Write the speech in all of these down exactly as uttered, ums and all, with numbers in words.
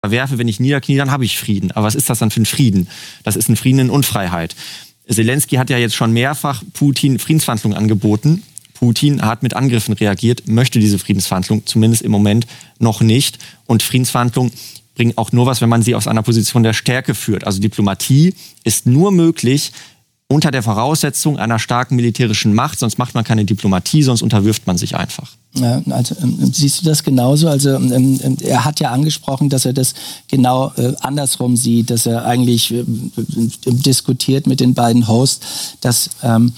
werfe, wenn ich niederknie, dann habe ich Frieden. Aber was ist das dann für ein Frieden? Das ist ein Frieden in Unfreiheit. Zelensky hat ja jetzt schon mehrfach Putin Friedensverhandlungen angeboten. Putin hat mit Angriffen reagiert, möchte diese Friedensverhandlungen zumindest im Moment noch nicht. Und Friedensverhandlungen bringen auch nur was, wenn man sie aus einer Position der Stärke führt. Also Diplomatie ist nur möglich unter der Voraussetzung einer starken militärischen Macht, sonst macht man keine Diplomatie, sonst unterwirft man sich einfach. Ja, also ähm, siehst du das genauso? Also ähm, er hat ja angesprochen, dass er das genau äh, andersrum sieht, dass er eigentlich äh, diskutiert mit den beiden Hosts, dass ähm,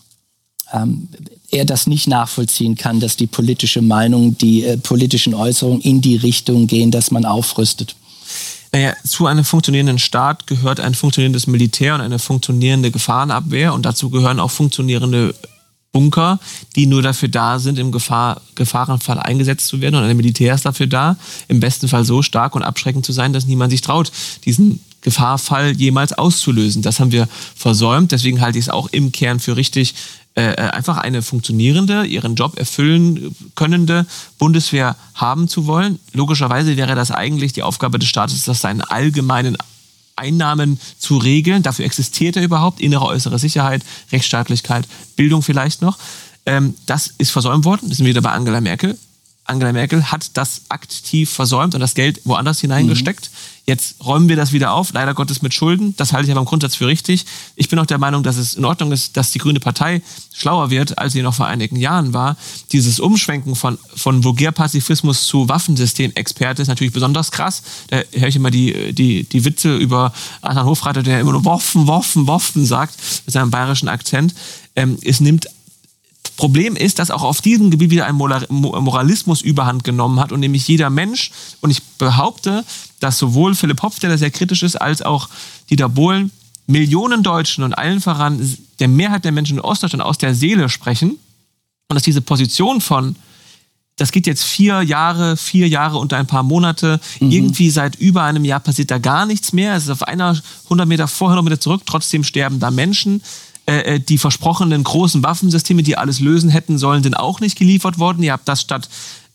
ähm, er das nicht nachvollziehen kann, dass die politische Meinung, die äh, politischen Äußerungen in die Richtung gehen, dass man aufrüstet. Naja, zu einem funktionierenden Staat gehört ein funktionierendes Militär und eine funktionierende Gefahrenabwehr. Und dazu gehören auch funktionierende Bunker, die nur dafür da sind, im Gefahr, Gefahrenfall eingesetzt zu werden. Und ein Militär ist dafür da, im besten Fall so stark und abschreckend zu sein, dass niemand sich traut, diesen Gefahrfall jemals auszulösen. Das haben wir versäumt. Deswegen halte ich es auch im Kern für richtig, äh, einfach eine funktionierende, ihren Job erfüllen könnende Bundeswehr haben zu wollen. Logischerweise wäre das eigentlich die Aufgabe des Staates, das seinen allgemeinen Einnahmen zu regeln. Dafür existiert er überhaupt. Innere, äußere Sicherheit, Rechtsstaatlichkeit, Bildung vielleicht noch. Ähm, das ist versäumt worden. Wir sind wieder bei Angela Merkel. Angela Merkel hat das aktiv versäumt und das Geld woanders hineingesteckt. Mhm. Jetzt räumen wir das wieder auf, leider Gottes mit Schulden. Das halte ich aber im Grundsatz für richtig. Ich bin auch der Meinung, dass es in Ordnung ist, dass die Grüne Partei schlauer wird, als sie noch vor einigen Jahren war. Dieses Umschwenken von, von Vulgärpazifismus zu Waffensystemexperte ist natürlich besonders krass. Da höre ich immer die, die, die Witze über Adrian Hofreiter, der immer nur Waffen, Waffen, Waffen sagt, mit seinem bayerischen Akzent. Ähm, es nimmt Problem ist, dass auch auf diesem Gebiet wieder ein Moralismus überhand genommen hat und nämlich jeder Mensch, und ich behaupte, dass sowohl Philipp Hofstadter sehr kritisch ist, als auch Dieter Bohlen Millionen Deutschen und allen voran der Mehrheit der Menschen in Ostdeutschland aus der Seele sprechen und dass diese Position von, das geht jetzt vier Jahre, vier Jahre und ein paar Monate, mhm. irgendwie seit über einem Jahr passiert da gar nichts mehr, es ist auf einer hundert Meter vor, hundert Meter zurück, trotzdem sterben da Menschen. Die versprochenen großen Waffensysteme, die alles lösen hätten sollen, sind auch nicht geliefert worden. Ihr habt das statt,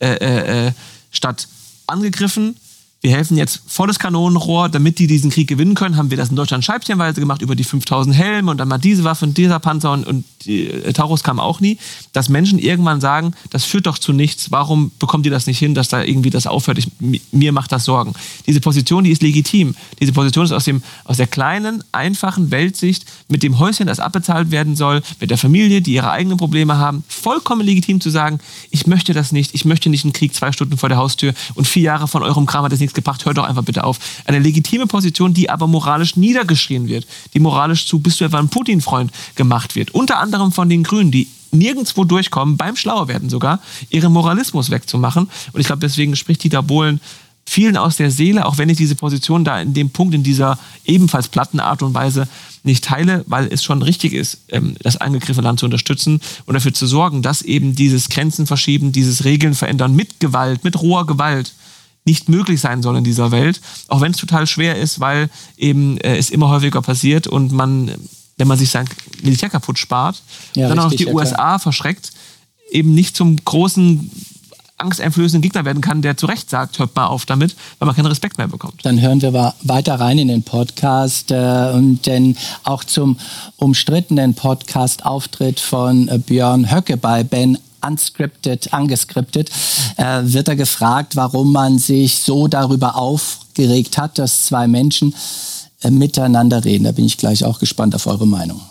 äh, äh, statt angegriffen. Wir helfen jetzt volles Kanonenrohr, damit die diesen Krieg gewinnen können. Haben wir das in Deutschland scheibchenweise gemacht über die fünftausend Helme und dann mal diese Waffe und dieser Panzer und, und die äh, Taurus kam auch nie. Dass Menschen irgendwann sagen, das führt doch zu nichts. Warum bekommt ihr das nicht hin, dass da irgendwie das aufhört? Ich, mir macht das Sorgen. Diese Position, die ist legitim. Diese Position ist aus, dem, aus der kleinen, einfachen Weltsicht mit dem Häuschen, das abbezahlt werden soll, mit der Familie, die ihre eigenen Probleme haben, vollkommen legitim zu sagen, ich möchte das nicht, ich möchte nicht einen Krieg zwei Stunden vor der Haustür und vier Jahre von eurem Kram hat das nichts gebracht, hört doch einfach bitte auf. Eine legitime Position, die aber moralisch niedergeschrien wird, die moralisch zu bist du etwa ein Putin-Freund gemacht wird. Unter anderem von den Grünen, die nirgendwo durchkommen, beim Schlauerwerden sogar, ihren Moralismus wegzumachen. Und ich glaube, deswegen spricht Dieter Bohlen vielen aus der Seele, auch wenn ich diese Position da in dem Punkt, in dieser ebenfalls platten Art und Weise nicht teile, weil es schon richtig ist, das angegriffene Land zu unterstützen und dafür zu sorgen, dass eben dieses Grenzen verschieben, dieses Regeln verändern mit Gewalt, mit roher Gewalt nicht möglich sein soll in dieser Welt, auch wenn es total schwer ist, weil eben äh, es immer häufiger passiert und man, wenn man sich sein Militär kaputt spart, ja, dann auch noch die ja, U S A klar. verschreckt, eben nicht zum großen angsteinflößenden Gegner werden kann, der zu Recht sagt, hört mal auf damit, weil man keinen Respekt mehr bekommt. Dann hören wir weiter rein in den Podcast äh, und denn auch zum umstrittenen Podcast-Auftritt von äh, Björn Höcke bei Ben Unscripted, angescriptet, äh, wird er gefragt, warum man sich so darüber aufgeregt hat, dass zwei Menschen äh, miteinander reden. Da bin ich gleich auch gespannt auf eure Meinung.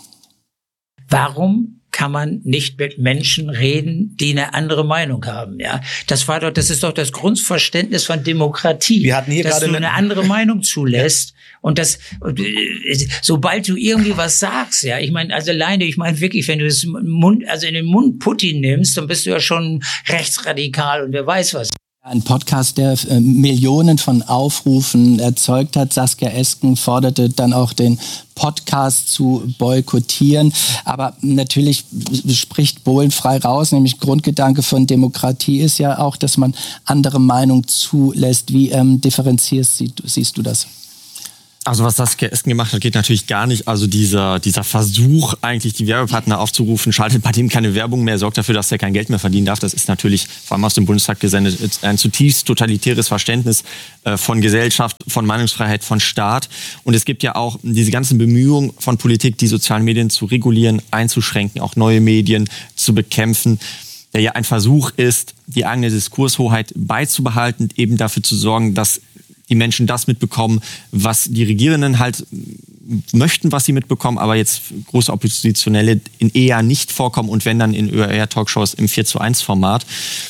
Warum kann man nicht mit Menschen reden, die eine andere Meinung haben? Ja, das war doch, das ist doch das Grundverständnis von Demokratie, Wir hatten hier dass gerade du eine andere Meinung zulässt. Und das, sobald du irgendwie was sagst, ja, ich meine, also alleine, ich meine wirklich, wenn du das Mund, also in den Mund Putin nimmst, dann bist du ja schon rechtsradikal und wer weiß was. Ein Podcast, der äh, Millionen von Aufrufen erzeugt hat. Saskia Esken forderte dann auch den Podcast zu boykottieren. Aber natürlich spricht Bohlen frei raus, nämlich Grundgedanke von Demokratie ist ja auch, dass man andere Meinungen zulässt. Wie ähm, differenzierst sie, siehst du das? Also was Saskia Esken gemacht hat, geht natürlich gar nicht. Also dieser, dieser Versuch, eigentlich die Werbepartner aufzurufen, schaltet bei dem keine Werbung mehr, sorgt dafür, dass er kein Geld mehr verdienen darf. Das ist natürlich, vor allem aus dem Bundestag gesendet, ein zutiefst totalitäres Verständnis von Gesellschaft, von Meinungsfreiheit, von Staat. Und es gibt ja auch diese ganzen Bemühungen von Politik, die sozialen Medien zu regulieren, einzuschränken, auch neue Medien zu bekämpfen, der ja ein Versuch ist, die eigene Diskurshoheit beizubehalten, eben dafür zu sorgen, dass die Menschen das mitbekommen, was die Regierenden halt möchten, was sie mitbekommen, aber jetzt große Oppositionelle in eher nicht vorkommen und wenn dann in Ö R R-Talkshows im vier zu eins Format.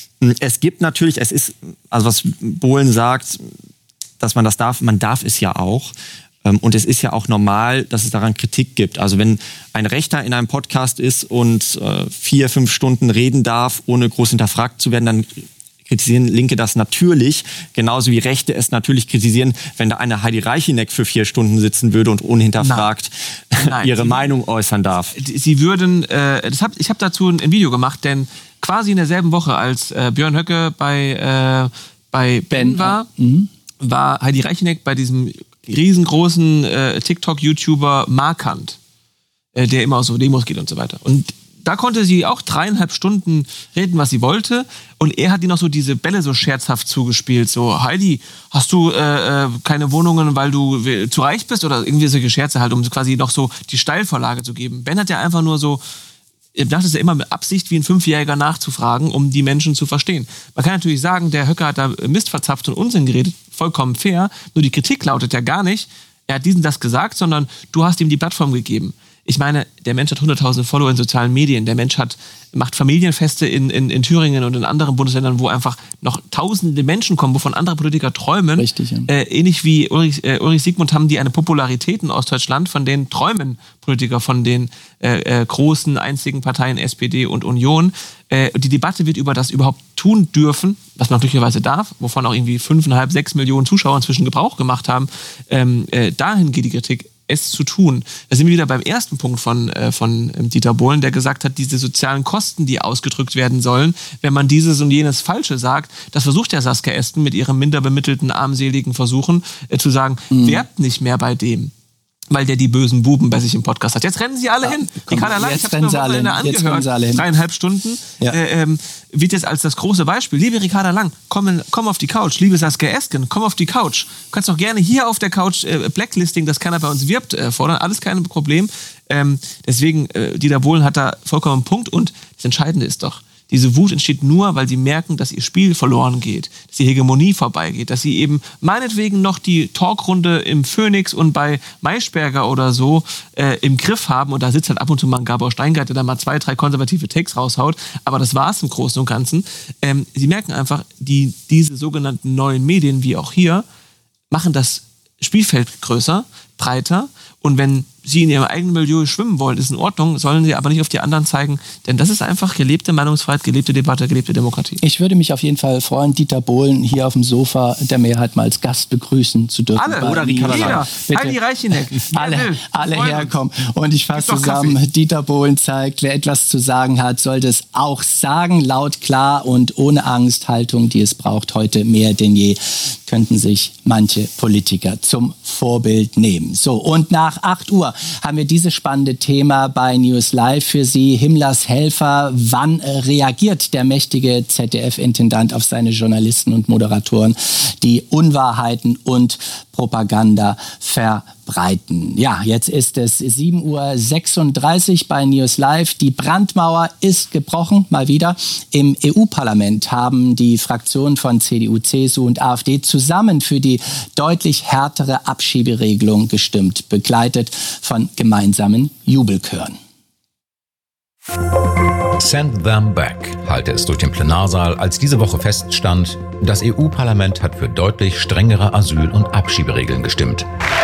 Es gibt natürlich, es ist, also was Bohlen sagt, dass man das darf, man darf es ja auch. Und es ist ja auch normal, dass es daran Kritik gibt. Also wenn ein Rechter in einem Podcast ist und äh, vier, fünf Stunden reden darf, ohne groß hinterfragt zu werden, dann kritisieren Linke das natürlich, genauso wie Rechte es natürlich kritisieren, wenn da eine Heidi Reicheneck für vier Stunden sitzen würde und unhinterfragt Nein. Nein, ihre sie, Meinung äußern darf. Sie würden, äh, das hab, ich habe dazu ein, ein Video gemacht, denn quasi in derselben Woche, als äh, Björn Höcke bei, äh, bei Ben war, mhm. war Heidi Reicheneck bei diesem riesengroßen äh, TikTok-YouTuber Markant, äh, der immer aus so Demos geht und so weiter. Und da konnte sie auch dreieinhalb Stunden reden, was sie wollte. Und er hat ihr noch so diese Bälle so scherzhaft zugespielt. So, Heidi, hast du äh, keine Wohnungen, weil du zu reich bist? Oder irgendwie solche Scherze halt, um quasi noch so die Steilvorlage zu geben. Ben hat ja einfach nur so, er dachte es ja immer mit Absicht, wie ein Fünfjähriger nachzufragen, um die Menschen zu verstehen. Man kann natürlich sagen, der Höcke hat da Mist verzapft und Unsinn geredet. Vollkommen fair. Nur die Kritik lautet ja gar nicht, er hat diesen das gesagt, sondern du hast ihm die Plattform gegeben. Ich meine, der Mensch hat hunderttausend Follower in sozialen Medien. Der Mensch hat, macht Familienfeste in, in, in Thüringen und in anderen Bundesländern, wo einfach noch tausende Menschen kommen, wovon andere Politiker träumen. Richtig, ja. Äh, ähnlich wie Ulrich, äh, Ulrich Siegmund haben die eine Popularität in Ostdeutschland, von denen träumen Politiker von den äh, äh, großen, einzigen Parteien S P D und Union. Äh, die Debatte wird über das überhaupt tun dürfen, was man glücklicherweise darf, wovon auch irgendwie fünfeinhalb, sechs Millionen Zuschauer inzwischen Gebrauch gemacht haben. Ähm, äh, dahin geht die Kritik, es zu tun. Da sind wir wieder beim ersten Punkt von, äh, von ähm, Dieter Bohlen, der gesagt hat, diese sozialen Kosten, die ausgedrückt werden sollen, wenn man dieses und jenes Falsche sagt, das versucht ja Saskia Esken mit ihren minder bemittelten, armseligen Versuchen äh, zu sagen, mhm. werbt nicht mehr bei dem, weil der die bösen Buben bei sich im Podcast hat. Jetzt rennen sie alle ja, hin. Ricarda Lang, ich habe es mir Wochenende angehört, dreieinhalb Stunden, ja. äh, ähm, wird jetzt als das große Beispiel. Liebe Ricarda Lang, komm, komm auf die Couch. Liebe Saskia Esken, komm auf die Couch. Du kannst doch gerne hier auf der Couch äh, Blacklisting, dass keiner bei uns wirbt, äh, fordern. Alles kein Problem. Ähm, deswegen, äh, Dieter Bohlen hat da vollkommen einen Punkt. Und das Entscheidende ist doch, diese Wut entsteht nur, weil sie merken, dass ihr Spiel verloren geht, dass die Hegemonie vorbeigeht, dass sie eben meinetwegen noch die Talkrunde im Phoenix und bei Maischberger oder so äh, im Griff haben und da sitzt halt ab und zu mal ein Gabor Steingart, der da mal zwei, drei konservative Takes raushaut, aber das war's im Großen und Ganzen. Ähm, sie merken einfach, die, diese sogenannten neuen Medien, wie auch hier, machen das Spielfeld größer, breiter und wenn sie in ihrem eigenen Milieu schwimmen wollen, ist in Ordnung, sollen sie aber nicht auf die anderen zeigen, denn das ist einfach gelebte Meinungsfreiheit, gelebte Debatte, gelebte Demokratie. Ich würde mich auf jeden Fall freuen, Dieter Bohlen hier auf dem Sofa der Mehrheit mal als Gast begrüßen zu dürfen. Alle, oder Ricarda Lang. Heidi Reicheneck. Alle, alle herkommen. Und ich fasse zusammen, Kaffee. Dieter Bohlen zeigt, wer etwas zu sagen hat, sollte es auch sagen, laut, klar und ohne Angst. Haltung, die es braucht, heute mehr denn je, könnten sich manche Politiker zum Vorbild nehmen. So, und nach acht Uhr haben wir dieses spannende Thema bei News Live für Sie. Himmlers Helfer. Wann reagiert der mächtige Z D F-Intendant auf seine Journalisten und Moderatoren, die Unwahrheiten und Propaganda verbreiten? Ja, jetzt ist es sieben Uhr sechsunddreißig bei News Live. Die Brandmauer ist gebrochen, mal wieder. Im E U-Parlament haben die Fraktionen von C D U, C S U und AfD zusammen für die deutlich härtere Abschieberegelung gestimmt, begleitet von gemeinsamen Jubelchören. Send them back, hallte es durch den Plenarsaal, als diese Woche feststand, das E U-Parlament hat für deutlich strengere Asyl- und Abschieberegeln gestimmt.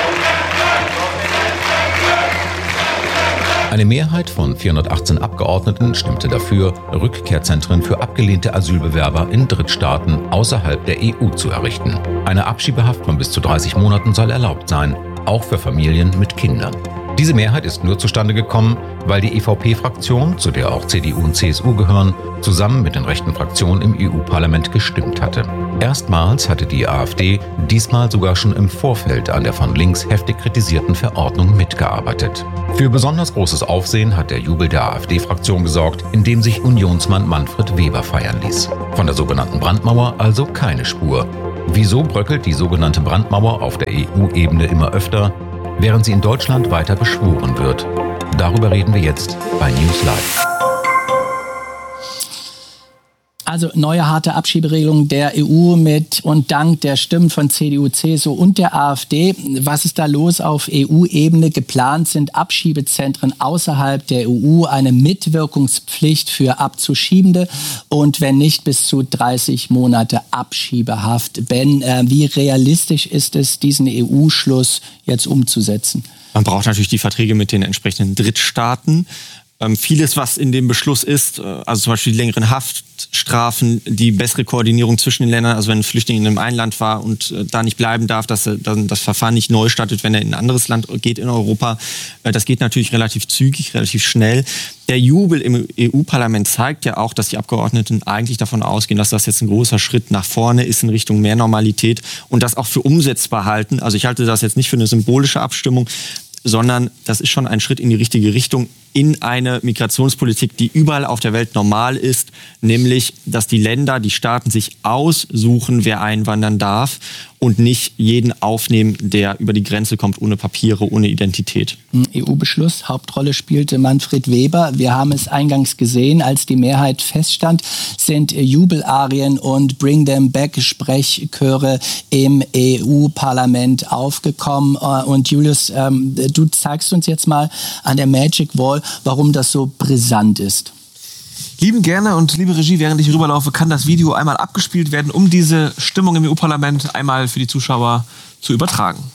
Eine Mehrheit von vierhundertachtzehn Abgeordneten stimmte dafür, Rückkehrzentren für abgelehnte Asylbewerber in Drittstaaten außerhalb der E U zu errichten. Eine Abschiebehaft von bis zu dreißig Monaten soll erlaubt sein, auch für Familien mit Kindern. Diese Mehrheit ist nur zustande gekommen, weil die E V P-Fraktion, zu der auch C D U und C S U gehören, zusammen mit den rechten Fraktionen im E U-Parlament gestimmt hatte. Erstmals hatte die AfD diesmal sogar schon im Vorfeld an der von links heftig kritisierten Verordnung mitgearbeitet. Für besonders großes Aufsehen hat der Jubel der AfD-Fraktion gesorgt, indem sich Unionsmann Manfred Weber feiern ließ. Von der sogenannten Brandmauer also keine Spur. Wieso bröckelt die sogenannte Brandmauer auf der E U-Ebene immer öfter, während sie in Deutschland weiter beschworen wird? Darüber reden wir jetzt bei News Live. Also neue harte Abschieberegelung der E U mit und dank der Stimmen von C D U, C S U und der AfD. Was ist da los auf E U-Ebene? Geplant sind Abschiebezentren außerhalb der E U, eine Mitwirkungspflicht für Abzuschiebende und wenn nicht bis zu dreißig Monate Abschiebehaft. Ben, äh, wie realistisch ist es, diesen E U-Schluss jetzt umzusetzen? Man braucht natürlich die Verträge mit den entsprechenden Drittstaaten. Ähm, vieles, was in dem Beschluss ist, also zum Beispiel die längeren Haftstrafen, die bessere Koordinierung zwischen den Ländern, also wenn ein Flüchtling in einem einen Land war und äh, da nicht bleiben darf, dass er dann das Verfahren nicht neu startet, wenn er in ein anderes Land geht in Europa, äh, das geht natürlich relativ zügig, relativ schnell. Der Jubel im E U-Parlament zeigt ja auch, dass die Abgeordneten eigentlich davon ausgehen, dass das jetzt ein großer Schritt nach vorne ist in Richtung mehr Normalität und das auch für umsetzbar halten. Also ich halte das jetzt nicht für eine symbolische Abstimmung, sondern das ist schon ein Schritt in die richtige Richtung, in eine Migrationspolitik, die überall auf der Welt normal ist, nämlich, dass die Länder, die Staaten sich aussuchen, wer einwandern darf und nicht jeden aufnehmen, der über die Grenze kommt, ohne Papiere, ohne Identität. E U-Beschluss, Hauptrolle spielte Manfred Weber. Wir haben es eingangs gesehen, als die Mehrheit feststand, sind Jubelarien und Bring Them Back Sprechchöre im E U-Parlament aufgekommen. Und Julius, du zeigst uns jetzt mal an der Magic Wall, warum das so brisant ist. Lieben gerne und liebe Regie, während ich rüberlaufe, kann das Video einmal abgespielt werden, um diese Stimmung im E U-Parlament einmal für die Zuschauer zu übertragen.